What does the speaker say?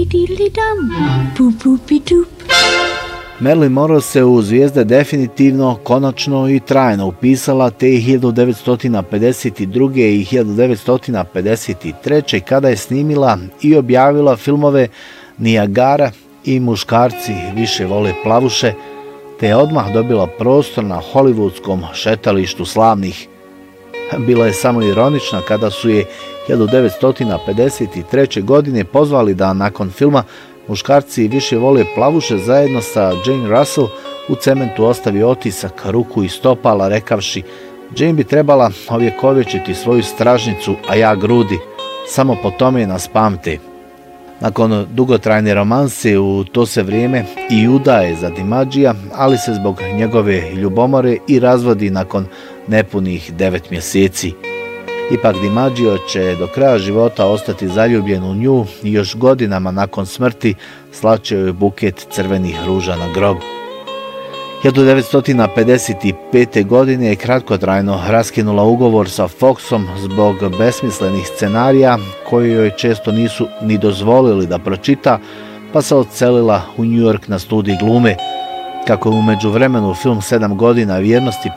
Marilyn Monroe se u zvijezde definitivno, konačno i trajno upisala te 1952. i 1953. kada je snimila i objavila filmove Niagara i Muškarci više vole plavuše, te je odmah dobila prostor na hollywoodskom šetalištu slavnih. Bila je samo ironična kada su je 1953. godine pozvali da nakon filma Muškarci više vole plavuše zajedno sa Jane Russell u cementu ostavi otisak ruku i stopala rekavši: Jane bi trebala ovjekovječiti svoju stražnicu, a ja grudi. Samo po tome nas pamte. Nakon dugotrajne romanse u to se vrijeme i udaje za DiMaggija, ali se zbog njegove ljubomore i razvodi nakon nepunih 9 mjeseci. Ipak DiMaggio će do kraja života ostati zaljubljen u nju i još godinama nakon smrti slaće joj buket crvenih ruža na grob. 1955. godine je kratkotrajno raskinula ugovor sa Foxom zbog besmislenih scenarija koji joj često nisu ni dozvolili da pročita, pa se odselila u New York na studij glume. Kako je u međuvremenu film 7 godina vjernosti